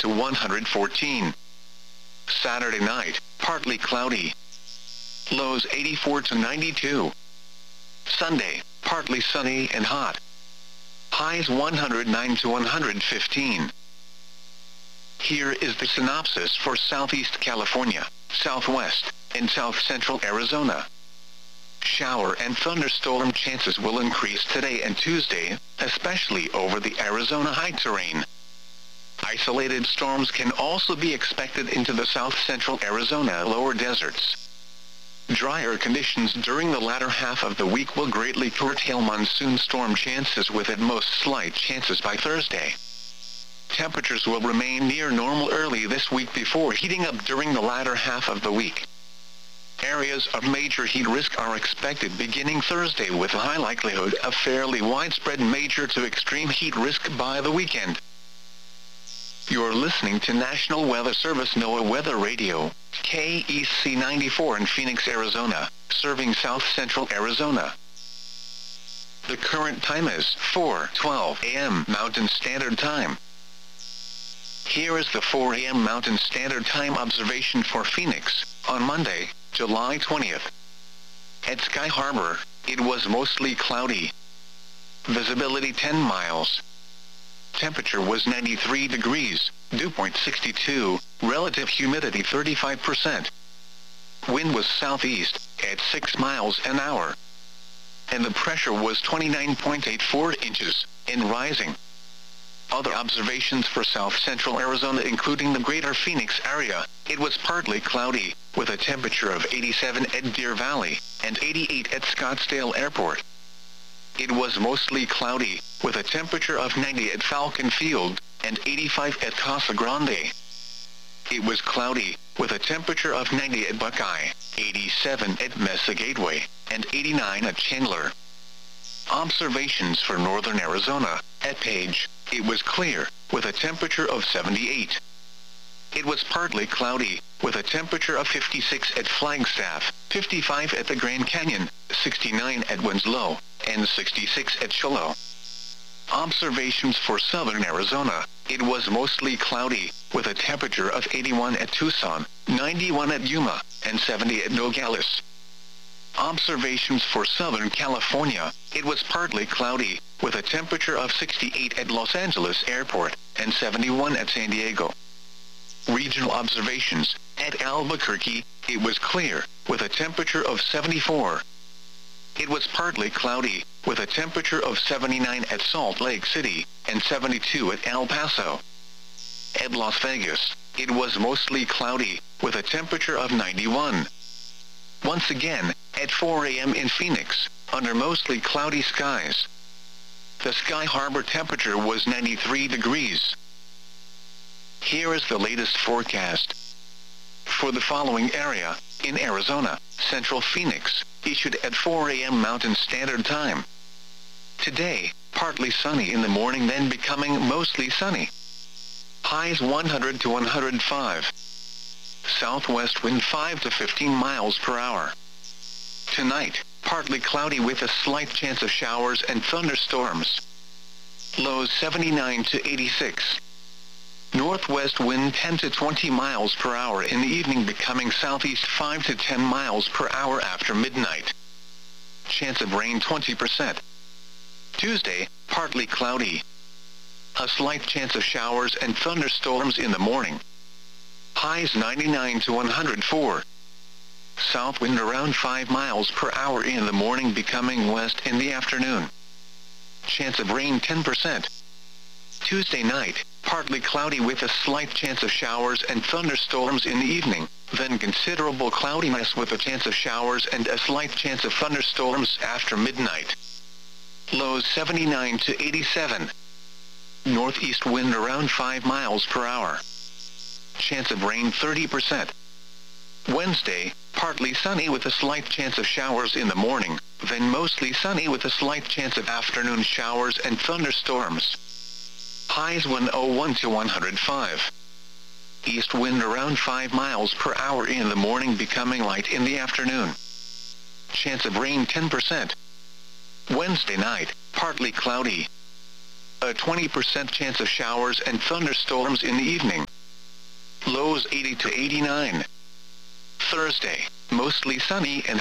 to 114. Saturday night, partly cloudy. Lows 84 to 92. Sunday, partly sunny and hot. Highs 109 to 115. Here is the synopsis for Southeast California, Southwest, and South Central Arizona. Shower and thunderstorm chances will increase today and Tuesday, especially over the Arizona high terrain. Isolated storms can also be expected into the South Central Arizona lower deserts. Drier conditions during the latter half of the week will greatly curtail monsoon storm chances, with at most slight chances by Thursday. Temperatures will remain near normal early this week before heating up during the latter half of the week. Areas of major heat risk are expected beginning Thursday, with a high likelihood of fairly widespread major to extreme heat risk by the weekend. You're listening to National Weather Service NOAA Weather Radio, KEC 94 in Phoenix, Arizona, serving South Central Arizona. The current time is 4:12 a.m. Mountain Standard Time. Here is the 4 a.m. Mountain Standard Time observation for Phoenix, on Monday, July 20th. At Sky Harbor, it was mostly cloudy. Visibility 10 miles. Temperature was 93 degrees, dew point 62, relative humidity 35%. Wind was southeast, at 6 miles an hour. And the pressure was 29.84 inches, and rising. Other observations for South Central Arizona, including the greater Phoenix area, it was partly cloudy, with a temperature of 87 at Deer Valley, and 88 at Scottsdale Airport. It was mostly cloudy, with a temperature of 90 at Falcon Field, and 85 at Casa Grande. It was cloudy, with a temperature of 90 at Buckeye, 87 at Mesa Gateway, and 89 at Chandler. Observations for northern Arizona, at Page, it was clear, with a temperature of 78. It was partly cloudy, with a temperature of 56 at Flagstaff, 55 at the Grand Canyon, 69 at Winslow, and 66 at Shiloh. Observations for southern Arizona, it was mostly cloudy, with a temperature of 81 at Tucson, 91 at Yuma, and 70 at Nogales. Observations for Southern California, it was partly cloudy, with a temperature of 68 at Los Angeles Airport, and 71 at San Diego. Regional observations, at Albuquerque, it was clear, with a temperature of 74. It was partly cloudy, with a temperature of 79 at Salt Lake City, and 72 at El Paso. At Las Vegas, it was mostly cloudy, with a temperature of 91. Once again, at 4 a.m. in Phoenix, under mostly cloudy skies. The Sky Harbor temperature was 93 degrees. Here is the latest forecast. For the following area, in Arizona, Central Phoenix, issued at 4 a.m. Mountain Standard Time. Today, partly sunny in the morning, then becoming mostly sunny. Highs 100 to 105. Southwest wind 5 to 15 miles per hour. Tonight, partly cloudy with a slight chance of showers and thunderstorms. Lows 79 to 86. Northwest wind 10 to 20 miles per hour in the evening, becoming southeast 5 to 10 miles per hour after midnight. Chance of rain 20%. Tuesday, partly cloudy. A slight chance of showers and thunderstorms in the morning. Highs 99 to 104. South wind around 5 miles per hour in the morning, becoming west in the afternoon. Chance of rain 10%. Tuesday night, partly cloudy with a slight chance of showers and thunderstorms in the evening, then considerable cloudiness with a chance of showers and a slight chance of thunderstorms after midnight. Lows 79 to 87. Northeast wind around 5 miles per hour. Chance of rain 30%. Wednesday, partly sunny with a slight chance of showers in the morning, then mostly sunny with a slight chance of afternoon showers and thunderstorms. Highs 101 to 105. East wind around 5 miles per hour in the morning, becoming light in the afternoon. Chance of rain 10%. Wednesday night, partly cloudy. A 20% chance of showers and thunderstorms in the evening, lows 80 to 89. Thursday, mostly sunny and